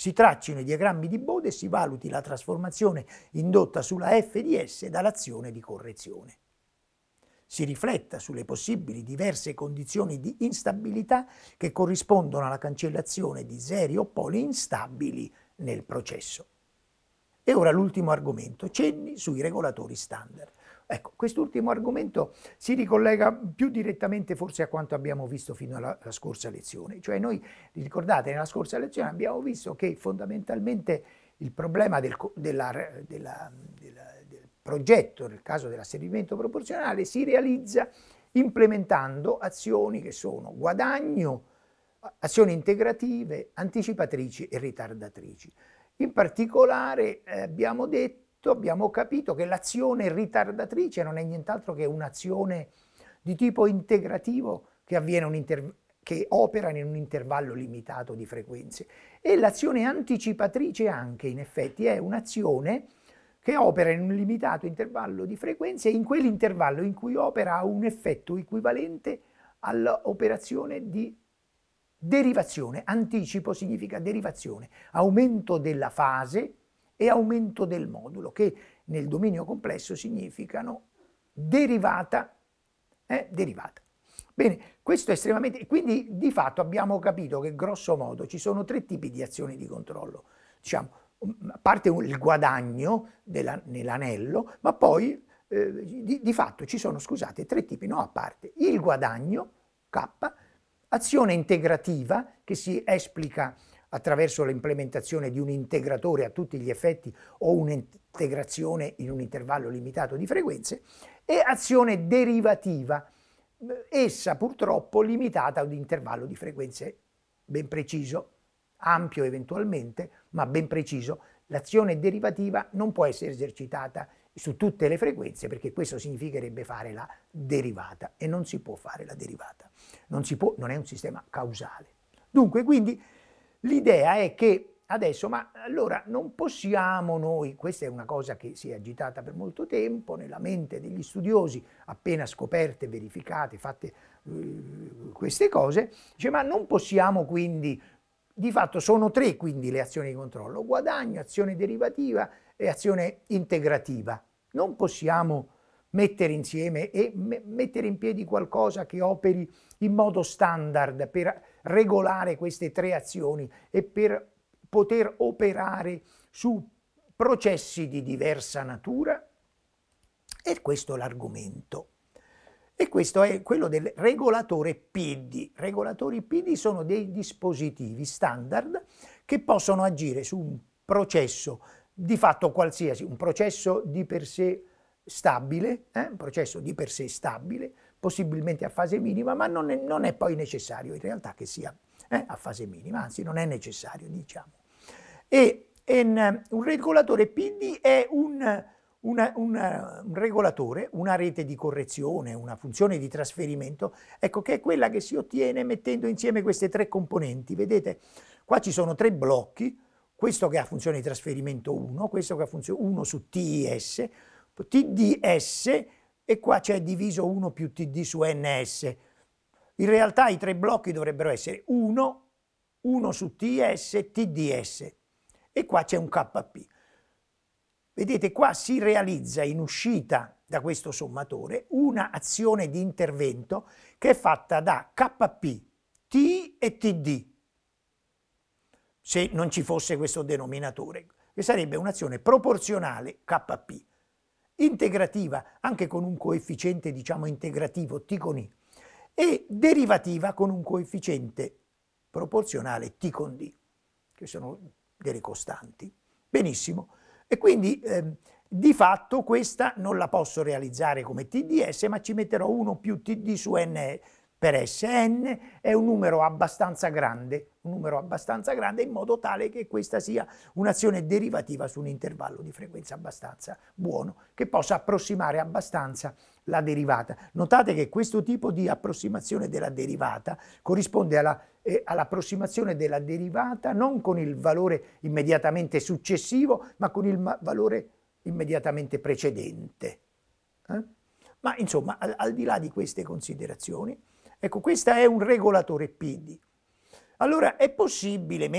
si traccino i diagrammi di Bode e si valuti la trasformazione indotta sulla f di S dall'azione di correzione. Si rifletta sulle possibili diverse condizioni di instabilità che corrispondono alla cancellazione di seri o poli instabili nel processo. E ora l'ultimo argomento, cenni sui regolatori standard. Ecco, quest'ultimo argomento si ricollega più direttamente forse a quanto abbiamo visto fino alla scorsa lezione. Cioè noi, ricordate, nella scorsa lezione abbiamo visto che fondamentalmente il problema del progetto, nel caso dell'asservimento proporzionale, si realizza implementando azioni che sono guadagno, azioni integrative, anticipatrici e ritardatrici. In particolare abbiamo capito che l'azione ritardatrice non è nient'altro che un'azione di tipo integrativo che opera in un intervallo limitato di frequenze, e l'azione anticipatrice anche in effetti è un'azione che opera in un limitato intervallo di frequenze e in quell'intervallo in cui opera ha un effetto equivalente all'operazione di derivazione. Anticipo significa derivazione, aumento della fase e aumento del modulo, che nel dominio complesso significano derivata. Bene, questo è estremamente. Quindi di fatto abbiamo capito che grosso modo ci sono tre tipi di azioni di controllo. Diciamo, a parte il guadagno nell'anello, ma poi di fatto ci sono, scusate, tre tipi, no, a parte il guadagno, K, azione integrativa che si esplica attraverso l'implementazione di un integratore a tutti gli effetti o un'integrazione in un intervallo limitato di frequenze, e azione derivativa, essa purtroppo limitata ad un intervallo di frequenze ben preciso, ampio eventualmente, ma ben preciso. L'azione derivativa non può essere esercitata su tutte le frequenze, perché questo significherebbe fare la derivata, e non si può fare la derivata, non è un sistema causale. Dunque, quindi l'idea è che adesso, ma allora non possiamo noi, questa è una cosa che si è agitata per molto tempo nella mente degli studiosi, appena scoperte, verificate, fatte queste cose, dice, ma non possiamo quindi, di fatto sono tre quindi le azioni di controllo: guadagno, azione derivativa e azione integrativa. Non possiamo mettere insieme e mettere in piedi qualcosa che operi in modo standard per regolare queste tre azioni e per poter operare su processi di diversa natura? E questo è l'argomento. E questo è quello del regolatore PD. Regolatori PD sono dei dispositivi standard che possono agire su un processo di fatto qualsiasi, un processo di per sé stabile, un processo di per sé stabile, possibilmente a fase minima, ma non è poi necessario in realtà che sia a fase minima, anzi non è necessario, diciamo. Un regolatore PD è un regolatore, una rete di correzione, una funzione di trasferimento, ecco, che è quella che si ottiene mettendo insieme queste tre componenti. Vedete, qua ci sono tre blocchi, questo che ha funzione di trasferimento 1, questo che ha funzione 1 su TIS, TDS, e qua c'è diviso 1 più TD su NS. In realtà i tre blocchi dovrebbero essere 1 su TS, TDS, e qua c'è un KP. Vedete, qua si realizza in uscita da questo sommatore una azione di intervento che è fatta da KP, T e TD, se non ci fosse questo denominatore, che sarebbe un'azione proporzionale KP, integrativa anche con un coefficiente, diciamo, integrativo T con I, e derivativa con un coefficiente proporzionale T con D, che sono delle costanti. Benissimo. E quindi di fatto questa non la posso realizzare come TDS, ma ci metterò 1 più TD su N per S. N è un numero abbastanza grande, in modo tale che questa sia un'azione derivativa su un intervallo di frequenza abbastanza buono, che possa approssimare abbastanza la derivata. Notate che questo tipo di approssimazione della derivata corrisponde all'approssimazione della derivata non con il valore immediatamente successivo, ma con il valore immediatamente precedente. Ma insomma, al di là di queste considerazioni, ecco, questo è un regolatore PD. Allora è possibile